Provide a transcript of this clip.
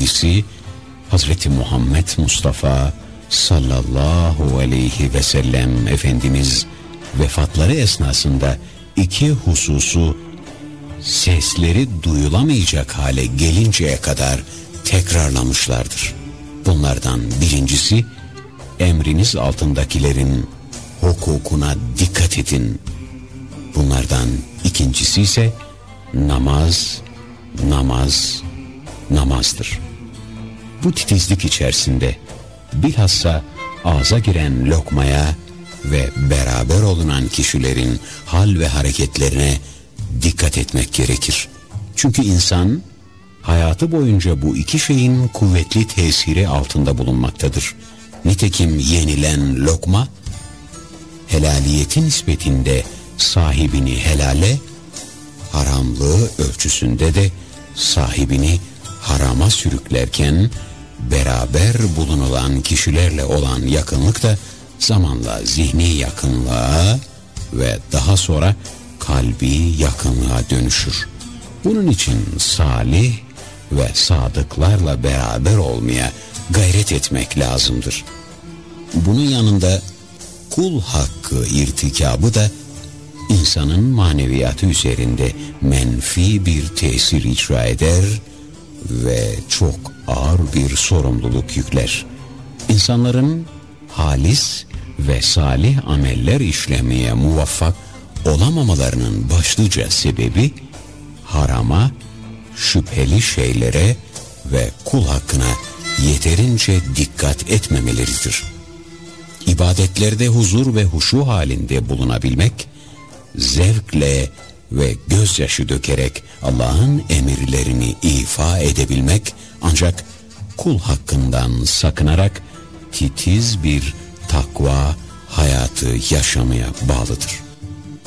Efendisi Hazreti Muhammed Mustafa sallallahu aleyhi ve sellem Efendimiz vefatları esnasında iki hususu sesleri duyulamayacak hale gelinceye kadar tekrarlamışlardır. Bunlardan birincisi, emriniz altındakilerin hukukuna dikkat edin. Bunlardan ikincisi ise namaz, namaz, namazdır. Bu titizlik içerisinde bilhassa ağza giren lokmaya ve beraber olunan kişilerin hal ve hareketlerine dikkat etmek gerekir. Çünkü insan hayatı boyunca bu iki şeyin kuvvetli tesiri altında bulunmaktadır. Nitekim yenilen lokma helaliyeti nispetinde sahibini helale, haramlığı ölçüsünde de sahibini harama sürüklerken beraber bulunulan kişilerle olan yakınlık da zamanla zihni yakınlığa ve daha sonra kalbi yakınlığa dönüşür. Bunun için salih ve sadıklarla beraber olmaya gayret etmek lazımdır. Bunun yanında kul hakkı irtikabı da insanın maneviyatı üzerinde menfi bir tesir icra eder ve çok ağır bir sorumluluk yükler. İnsanların halis ve salih ameller işlemeye muvaffak olamamalarının başlıca sebebi harama, şüpheli şeylere ve kul hakkına yeterince dikkat etmemeleridir. İbadetlerde huzur ve huşu halinde bulunabilmek, zevkle ve gözyaşı dökerek Allah'ın emirlerini ifa edebilmek ancak kul hakkından sakınarak titiz bir takva hayatı yaşamaya bağlıdır.